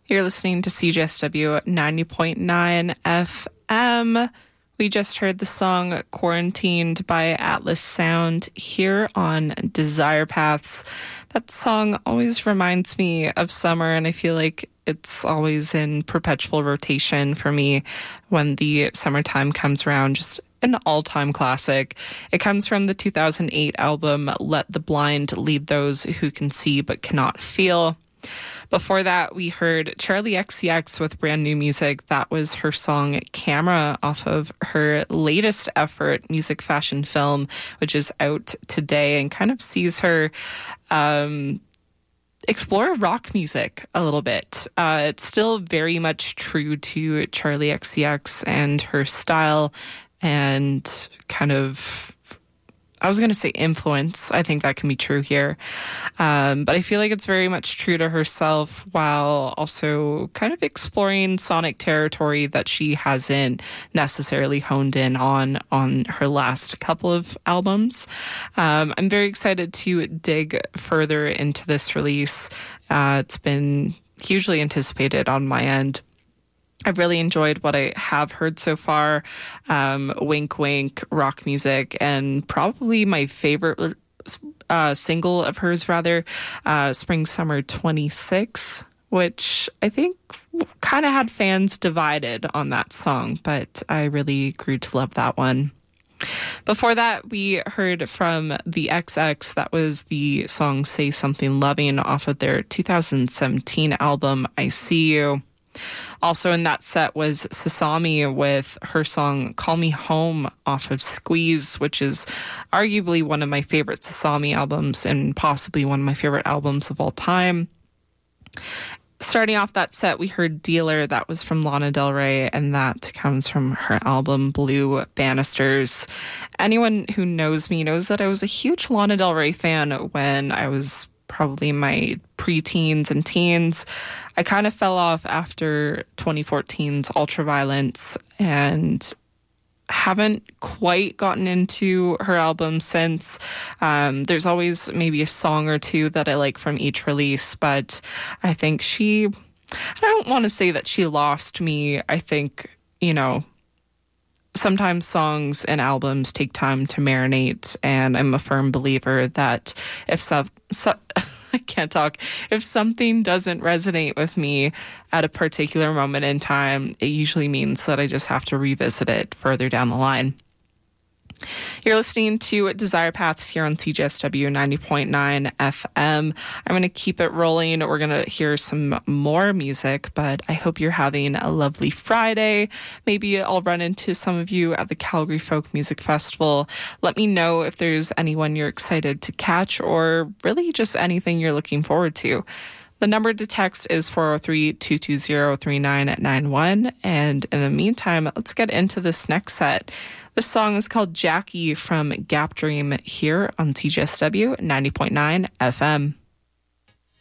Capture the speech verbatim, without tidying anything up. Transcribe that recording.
You're listening to C J S W ninety point nine F M. We just heard the song Quarantined by Atlas Sound here on Desire Paths. That song always reminds me of summer, and I feel like it's always in perpetual rotation for me when the summertime comes around. Just an all-time classic. It comes from the two thousand eight album Let the Blind Lead Those Who Can See But Cannot Feel. Before that, we heard Charlie X C X with brand new music. That was her song Camera off of her latest effort, Music Fashion Film, which is out today and kind of sees her um, explore rock music a little bit. Uh, it's still very much true to Charlie X C X and her style and kind of, I was going to say influence. I think that can be true here. Um, but I feel like it's very much true to herself while also kind of exploring sonic territory that she hasn't necessarily honed in on on her last couple of albums. Um, I'm very excited to dig further into this release. Uh, it's been hugely anticipated on my end. I've really enjoyed what I have heard so far. Um, wink, wink, rock music, and probably my favorite uh, single of hers, rather, uh, Spring Summer twenty-six, which I think kind of had fans divided on that song, but I really grew to love that one. Before that, we heard from the X X. That was the song Say Something Loving off of their two thousand seventeen album, I See You. Also in that set was Sasami with her song Call Me Home off of Squeeze, which is arguably one of my favorite Sasami albums and possibly one of my favorite albums of all time. Starting off that set, we heard Dealer. That was from Lana Del Rey, and that comes from her album Blue Banisters. Anyone who knows me knows that I was a huge Lana Del Rey fan when I was probably in my preteens and teens. I kind of fell off after twenty fourteen's Ultraviolence and haven't quite gotten into her album since. Um, there's always maybe a song or two that I like from each release, but I think she, I don't want to say that she lost me. I think, you know, sometimes songs and albums take time to marinate, and I'm a firm believer that if so, so I can't talk, if something doesn't resonate with me at a particular moment in time, it usually means that I just have to revisit it further down the line. You're listening to Desire Paths here on C J S W ninety point nine F M. I'm going to keep it rolling. We're going to hear some more music, but I hope you're having a lovely Friday. Maybe I'll run into some of you at the Calgary Folk Music Festival. Let me know if there's anyone you're excited to catch or really just anything you're looking forward to. The number to text is four oh three, two two zero, three nine nine one. And in the meantime, let's get into this next set. This song is called Jackie from Gap Dream here on T G S W ninety point nine F M.